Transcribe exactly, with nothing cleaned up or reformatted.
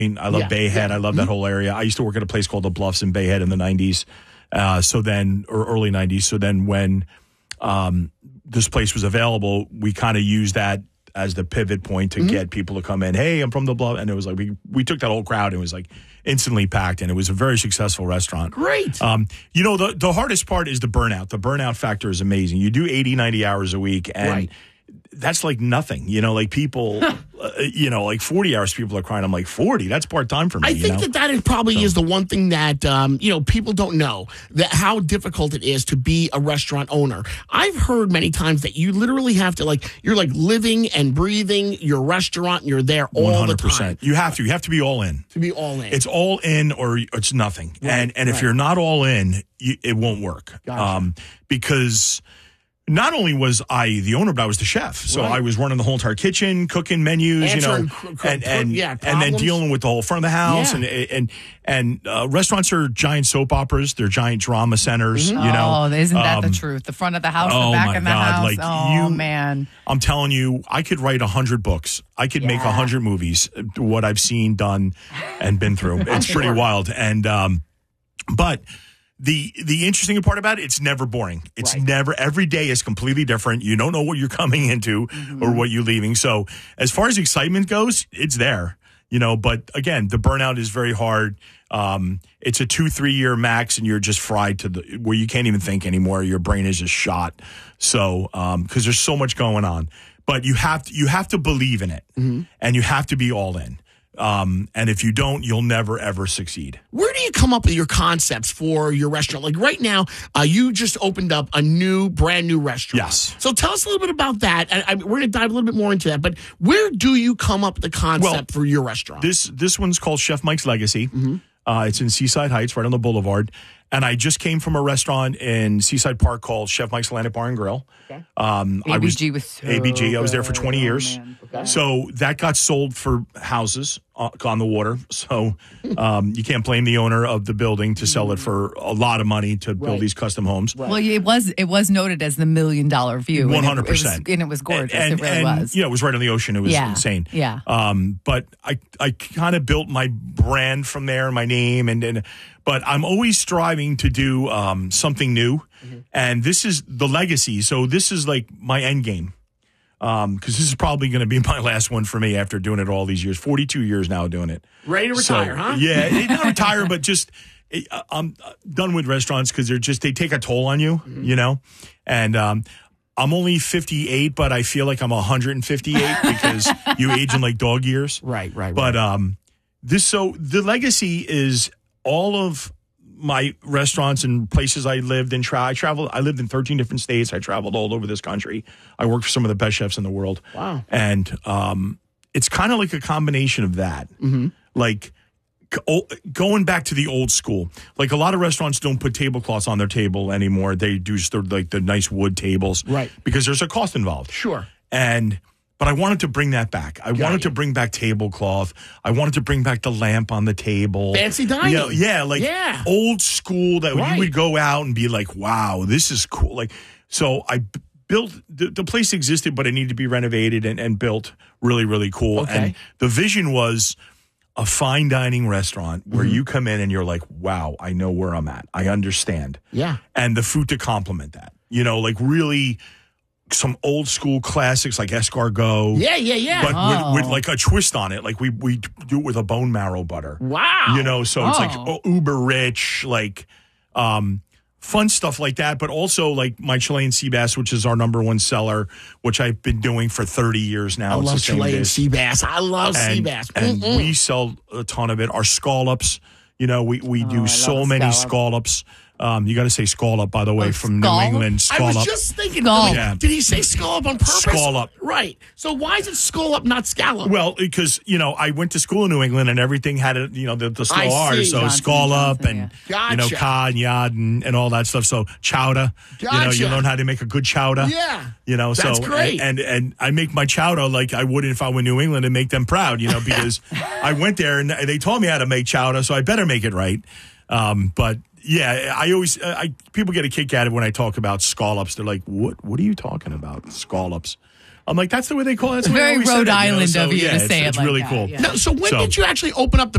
I love Yeah, Bay Head. yeah. I love that whole area. I used to work at a place called The Bluffs in Bay Head in the nineties. Uh, so then, or early nineties. So then when um, this place was available, we kind of used that as the pivot point to mm-hmm. get people to come in. Hey, I'm from The Bluff. And it was like, we, we took that whole crowd and it was like instantly packed. And it was a very successful restaurant. Great. Um, you know, the, the hardest part is the burnout. The burnout factor is amazing. You do eighty, ninety hours a week and right. that's like nothing, you know, like people, uh, you know, like forty hours people are crying. I'm like, forty, that's part-time for me. I think you know? that that is probably So. is the one thing that, um, you know, people don't know, that how difficult it is to be a restaurant owner. I've heard many times that you literally have to, like, you're like living and breathing your restaurant and you're there all one hundred percent. the time. You have to. You have to be all in. To be all in. It's all in or it's nothing. Right, and and if right. you're not all in, you, it won't work. Gotcha. Um, because not only was I the owner, but I was the chef. So Right. I was running the whole entire kitchen, cooking menus, Answering you cr- know, cr- and and, yeah, and then problems. dealing with the whole front of the house. Yeah. And and and uh, restaurants are giant soap operas. They're giant drama centers. Mm-hmm. You know, Oh, isn't that Um, the truth? The front of the house, oh the back my of the God, house. like oh, you- man. I'm telling you, I could write a hundred books. I could make a Yeah. hundred movies. What I've seen, done, and been through. It's pretty sure. wild. And um, but the the interesting part about it, it's never boring. It's Right. never. Every day is completely different. You don't know what you're coming into Mm-hmm. or what you're leaving. So as far as excitement goes, it's there. You know, but again, the burnout is very hard. Um, it's a two, three year max, and you're just fried to the where you can't even think anymore. Your brain is just shot. So, um, because there's so much going on, but you have to you have to believe in it, Mm-hmm. and you have to be all in. Um, and if you don't, you'll never ever succeed. Where do you come up with your concepts for your restaurant? Like right now, uh, you just opened up a new, brand new restaurant. Yes. So tell us a little bit about that. I, I, we're going to dive a little bit more into that. But where do you come up with the concept Well, for your restaurant? This this one's called Chef Mike's Legacy. Mm-hmm. Uh, it's in Seaside Heights, right on the boulevard. And I just came from a restaurant in Seaside Park called Chef Mike's Atlantic Bar and Grill. Okay. Um, I A B was G was so A B G. I was there for good. twenty Oh, years. man. Okay. So that got sold for houses uh, on the water. So um, you can't blame the owner of the building to sell it for a lot of money to build Right. these custom homes. Right. Well, it was it was noted as the million dollar view. and it- One hundred it was- percent, and it was gorgeous. And, it really and, was. Yeah, it was right on the ocean. It was Yeah, insane. yeah. Um, but I I kind of built my brand from there, my name, and and but I'm always striving to do um, something new, Mm-hmm. and this is the legacy. So this is like my end game. Um, because this is probably going to be my last one for me after doing it all these years. forty-two years now doing it. Ready to So, retire, huh? Yeah, it- not retire, but just it, I'm done with restaurants because they're just they take a toll on you, Mm-hmm. you know. And um, I'm only fifty-eight, but I feel like I'm one hundred fifty-eight because you age in like dog years. Right, right, right. But um, this so the legacy is all of my restaurants and places I lived and tra- I traveled. I lived in thirteen different states. I traveled all over this country. I worked for some of the best chefs in the world. Wow. And um, it's kind of like a combination of that. Mm-hmm. Like go- going back to the old school. Like a lot of restaurants don't put tablecloths on their table anymore. They do just the, like the nice wood tables. Right. Because there's a cost involved. Sure. And but I wanted to bring that back. I wanted you. to bring back tablecloth. I wanted to bring back the lamp on the table. Fancy dining. You know, yeah, like Yeah. old school that Right. you would go out and be like, wow, this is cool. Like, so I b- built, the, the place existed, but it needed to be renovated and, and built really, really cool. Okay. And the vision was a fine dining restaurant where Mm-hmm. you come in and you're like, wow, I know where I'm at. I understand. Yeah. And the food to complement that, you know, like really some old school classics like escargot. Yeah, yeah, yeah. But Oh. with, with like a twist on it. Like we, we do it with a bone marrow butter. Wow. You know, so it's like Oh. oh, uber rich, like um, fun stuff like that. But also like my Chilean sea bass, which is our number one seller, which I've been doing for thirty years now. I It's love the same Chilean dish. sea bass. I love sea And, bass. and Mm-mm. we sell a ton of it. Our scallops, you know, we, we Oh, I do love so a many scallop. scallops. Um, you got to say scallop, by the way, Oh, from scallop? New England. I Scallop. was just thinking, Scallop. like, Yeah. did he say scallop on purpose? Scallop. Right. So why is it scallop, not scallop? Well, because, you know, I went to school in New England and everything had, a, you know, the, the slow I R. see. So Johnson, scallop Johnson, and, yeah. you know, Gotcha. cod and yod and, and all that stuff. So chowder. You know, you Gotcha. learn how to make a good chowder. Yeah. You know, That's so great. And, and and I make my chowder like I would if I were in New England and make them proud, you know, because I went there and they told me how to make chowder, so I better make it right. Um, but yeah, I always I people get a kick out of it when I talk about scallops. They're like, "What? What are you talking about? Scallops?" I'm like, that's the way they call it. That's the way I Very always said Rhode it, you know? Island So, of you yeah, to it's, say it it's like really that, cool. yeah. No, so when So- did you actually open up the